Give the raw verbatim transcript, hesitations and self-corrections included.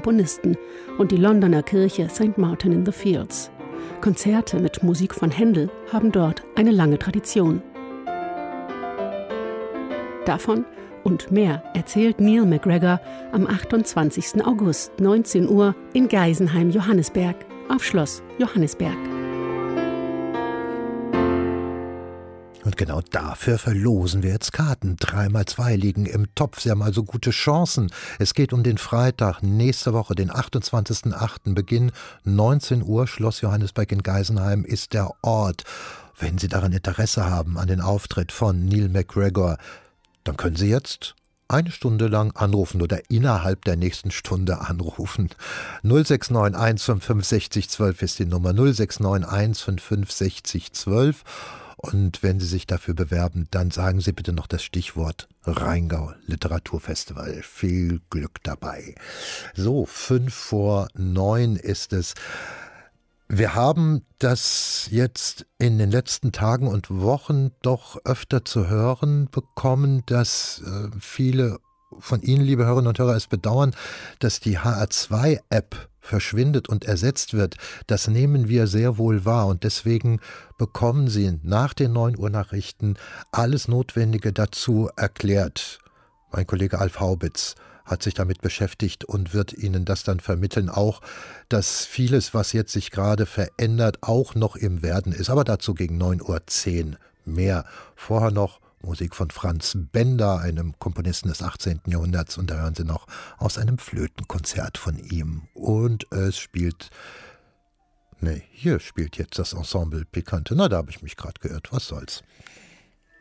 Komponisten und die Londoner Kirche Saint Martin in the Fields. Konzerte mit Musik von Händel haben dort eine lange Tradition. Davon und mehr erzählt Neil MacGregor am achtundzwanzigsten August, neunzehn Uhr, in Geisenheim-Johannisberg auf Schloss Johannisberg. Und genau dafür verlosen wir jetzt Karten. Drei mal zwei liegen im Topf. Sie haben also gute Chancen. Es geht um den Freitag, nächste Woche, den achtundzwanzigsten achten Beginn neunzehn Uhr. Schloss Johannisberg in Geisenheim ist der Ort. Wenn Sie daran Interesse haben, an den Auftritt von Neil MacGregor, dann können Sie jetzt eine Stunde lang anrufen oder innerhalb der nächsten Stunde anrufen. null sechs neun eins fünf fünf sechs null eins zwei ist die Nummer, null sechs neun eins fünf fünf sechs null ein zwei. Und wenn Sie sich dafür bewerben, dann sagen Sie bitte noch das Stichwort Rheingau Literaturfestival. Viel Glück dabei. So, fünf vor neun ist es. Wir haben das jetzt in den letzten Tagen und Wochen doch öfter zu hören bekommen, dass äh, viele von Ihnen, liebe Hörerinnen und Hörer, es bedauern, dass die H R zwei App verschwindet und ersetzt wird. Das nehmen wir sehr wohl wahr und deswegen bekommen Sie nach den neun Uhr Nachrichten alles Notwendige dazu erklärt. Mein Kollege Alf Haubitz hat sich damit beschäftigt und wird Ihnen das dann vermitteln, auch dass vieles, was jetzt sich gerade verändert, auch noch im Werden ist. Aber dazu gegen neun Uhr zehn mehr. Vorher noch Musik von Franz Benda, einem Komponisten des achtzehnten Jahrhunderts. Und da hören Sie noch aus einem Flötenkonzert von ihm. Und es spielt, ne, hier spielt jetzt das Ensemble Picante. Na, da habe ich mich gerade geirrt. Was soll's?